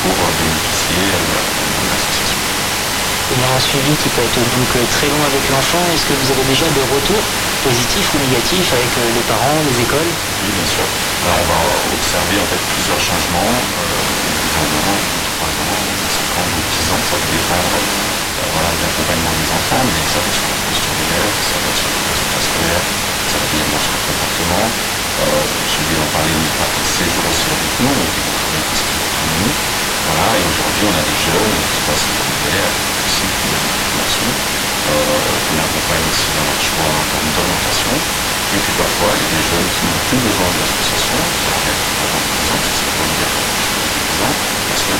pour bénéficier de l'association. Il y a un suivi qui peut être donc très long avec l'enfant. Est-ce que vous avez déjà des retours positifs ou négatifs avec les parents, les écoles? Oui, bien sûr. Alors on va observer en fait plusieurs changements au bout d'un an, 3 ans, 5 ans, 10 ans, ça va dépendre de l'accompagnement des enfants, mais ça va être sur la posture d'élève, ça va être sur les résultats scolaires, ça va être également sur le comportement. J'ai oublié d'en parler, une partie de séjour aussi avec nous, donc ils vont travailler tout ce qui est autonomie. Voilà, et aujourd'hui on a des jeunes qui passent le primaire, aussi qui ont une formation. On accompagne aussi dans leur choix en termes d'orientation. Et puis parfois, il y a des jeunes qui n'ont plus besoin de l'association, qui arrêtent avant 10 ans, parce que c'est pas obligatoire jusqu'à 10 ans, parce que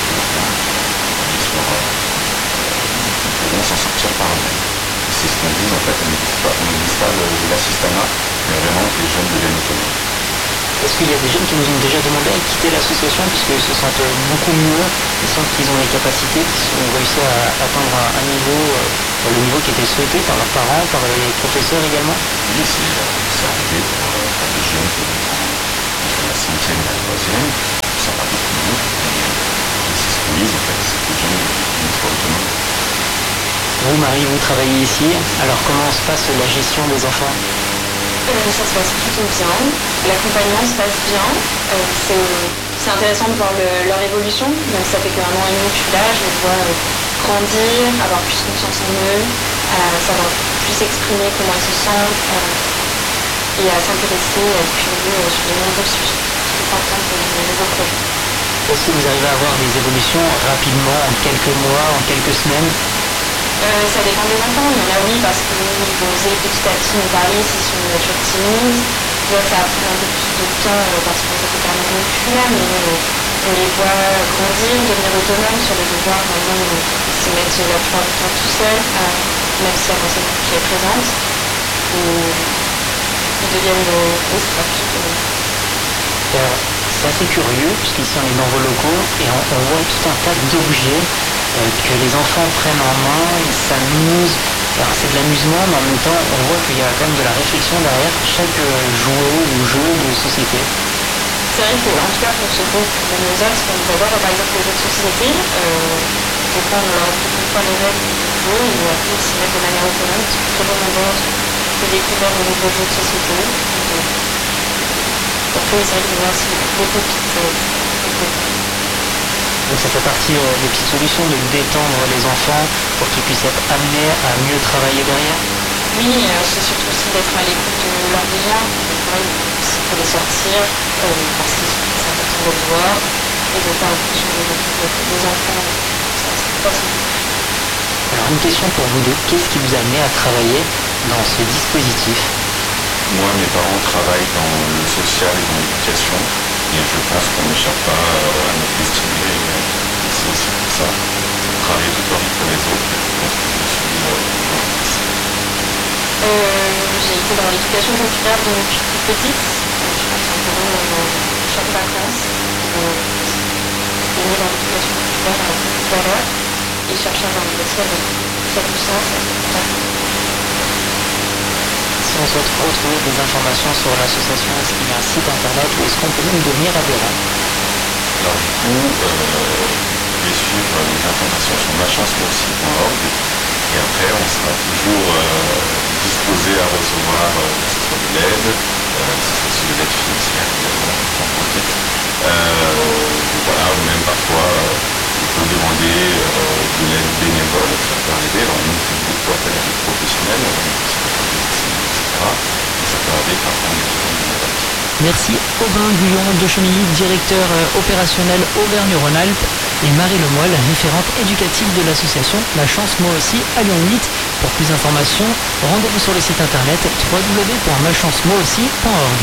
ils pourront s'en sortir par eux-mêmes. C'est ce qu'on vise en fait, on ne vise pas de l'assistanat, mais vraiment que les jeunes deviennent autonomes. Est-ce qu'il y a des jeunes qui nous ont déjà demandé à quitter l'association puisqu'ils se sentent beaucoup mieux, ils sentent qu'ils ont les capacités, qu'ils ont réussi à atteindre un niveau, le niveau qui était souhaité par leurs parents, par les professeurs également? Oui, c'est arrivé pour des jeunes qui vont entre la 5e et la 3e, ça va beaucoup mieux, et c'est ce qu'on vise en fait, c'est que les jeunes deviennent autonomes. Vous, Marie, vous travaillez ici, alors comment se passe la gestion des enfants? Ça se passe plutôt bien, l'accompagnement se passe bien, c'est intéressant de voir leur évolution, donc ça fait qu'un an et demi que je suis là, je les vois grandir, avoir plus confiance en eux, savoir plus exprimer comment ils se sentent, et à s'intéresser, à être curieux sur de nombreux sujets, ce qui est important pour de nouveaux projets. Est-ce que vous arrivez à avoir des évolutions rapidement, en quelques mois, en quelques semaines? Ça dépend des enfants. Il y en a oui parce qu'ils vont oser petit à petit nous parler s'ils sont de nature timide. D'autres ça a pris un peu plus de temps parce qu'on fait quand même plus là, mais on les voit grandir, devenir autonomes sur les devoirs. Maintenant ils se mettent la plupart du temps tout seuls, même si la l'enseignante qui est présente. Ils deviennent plus autonomes. C'est assez curieux puisqu'ici on est dans vos locaux et on voit tout un tas d'objets que les enfants prennent en main, ils s'amusent. Alors c'est de l'amusement, mais en même temps on voit qu'il y a quand même de la réflexion derrière chaque jouet ou jeu de société. C'est vrai que, en tout cas pour ce groupe de nos autres, on nous adore par exemple les jeux de société. Des fois on leur explique une fois les règles du jeu et après ils s'y mettent de manière autonome. C'est très demandant de découvrir de nouveaux jeux de société. Après c'est vrai que moi aussi beaucoup de petites. Donc ça fait partie des petites solutions de détendre les enfants pour qu'ils puissent être amenés à mieux travailler derrière. Oui, c'est surtout aussi d'être à l'écoute de leurs besoins. Il faut les sortir parce que c'est important de les voir et de faire en fonction des enfants. C'est possible. Alors une question pour vous deux, qu'est-ce qui vous a amené à travailler dans ce dispositif? Moi, mes parents travaillent dans le social et dans l'éducation, et je pense qu'on n'échappe pas à notre destinée. C'est aussi pour ça, pour travailler toute leur vie pour les autres, et je pense que je me suis ici. J'ai été dans l'éducation populaire depuis toute petite. Je passe un peu dans chaque vacances. Baigner dans l'éducation populaire à toute valeur et chercher à avoir aussi avec tout ça. Si on souhaite retrouver des informations sur l'association, est-ce qu'il y a un site internet ou est-ce qu'on peut même devenir adhérent? Alors du coup, vous pouvez suivre les informations sur machancemoi-aussi.org et après on sera toujours disposé à recevoir que ce soit de l'aide, que ce soit aussi de l'aide financière également, voilà, ou même parfois on peut demander de l'aide bénévole, ça peut arriver. Alors nous on fait beaucoup appel à des professionnels, etc. Et ça peut arriver parfois on est bénévole. Merci Aubin Guyon de Chemilly, directeur opérationnel Auvergne-Rhône-Alpes, et Marie Lemoyle, référente éducative de l'association La Chance Moi Aussi à Lyon 8. Pour plus d'informations, rendez-vous sur le site internet www.machancemoi-aussi.org.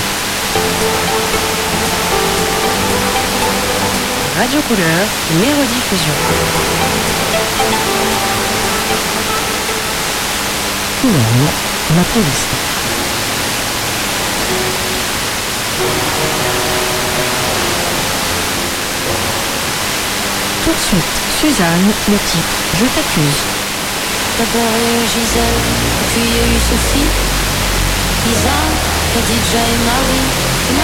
Radio Couleur, les rediffusions. Auvergne, la police. Tout de suite, Suzanne, le type Je t'accuse. D'abord il y a eu Gisèle, puis il y a eu Sophie, Isa, Khadija et Marie.